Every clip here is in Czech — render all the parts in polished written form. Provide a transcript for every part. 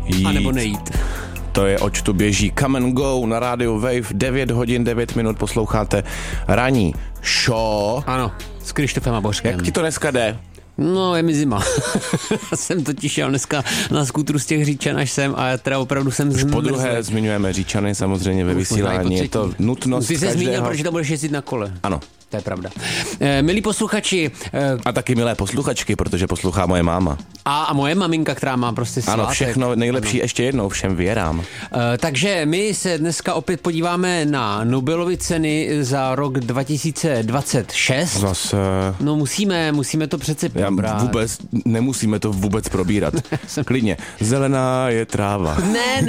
jít. A nebo nejít. To je, oč tu běží Come and Go na rádiu Wave, 9 hodin, 9 minut posloucháte ranní show. Ano, s Krištofem a Bořkem. Jak ti to dneska jde? No, je mi zima. Jsem totiž jel dneska na skútru z těch Říčan, až sem a já teda opravdu jsem zmrzlý. Podruhé zmiňujeme Říčany samozřejmě ve vysílání. Je to nutnost Ty jsi každého. zmínil, protože tam budeš jezdit na kole. Ano. To je pravda. Milí posluchači. A taky milé posluchačky, protože poslouchá moje máma. A moje maminka, která má prostě svátek. Ano, všechno nejlepší ještě jednou všem věrám. Takže my se dneska opět podíváme na Nobelovy ceny za rok 2026. Zase... No musíme to přece probrat. Nemusíme to vůbec probírat. Klidně. Zelená je tráva.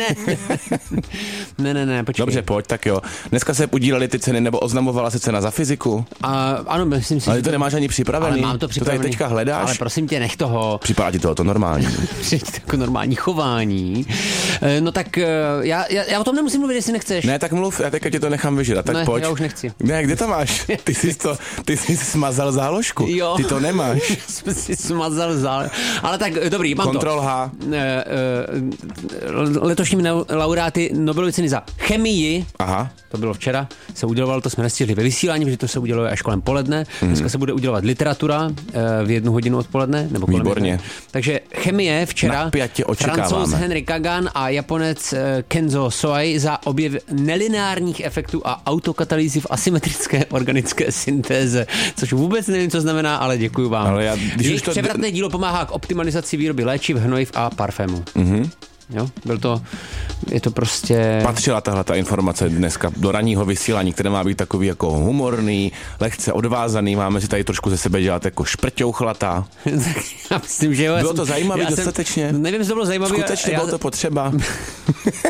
Ne, počkej. Dobře, pojď, tak jo. Dneska se udílely ty ceny, nebo oznamovala se cena za fyziku? Ano, myslím si. Ale to nemáš ani připravený. Ale mám to připravený. To tady teďka hledáš. Ale prosím tě, nech toho. Připadá ti to normální. Jako normální chování. No tak já o tom nemusím mluvit, jestli nechceš. Ne, tak mluv, já teďka ti to nechám vyžrat, tak ne, pojď. Já už nechci. Ne, kde to máš? Ty jsi smazal záložku. Jo. Ty to nemáš. Jsme si smazal záložku. Ale tak dobrý, mám Kontrol H. Letošní laureáty Nobelovy ceny za chemii. Aha. To bylo včera, se udělovalo, to jsme nestihli ve vysílání, protože to se udělalo až kolem poledne. Dneska se bude udělovat literatura v 1 hodinu odpoledne. Nebo kolem Výborně. jedné. Takže chemie včera. Napjatě očekáváme. Francouz Henry Kagan a Japonec Kenzo Soai za objev nelineárních efektů a autokatalýzy v asymetrické organické syntéze. Což vůbec nevím, co znamená, ale děkuji vám. Ale Jejich převratné dílo pomáhá k optimalizaci výroby léčiv, hnojiv a parfému. Jo, je to prostě... Patřila tahle ta informace dneska do ranního vysílání, které má být takový jako humorný, lehce odvázaný, máme si tady trošku ze sebe dělat jako šprťouchlata. Já myslím, že jo. Bylo to zajímavé dostatečně? Nevím, jestli to bylo zajímavé. Skutečně bylo to potřeba.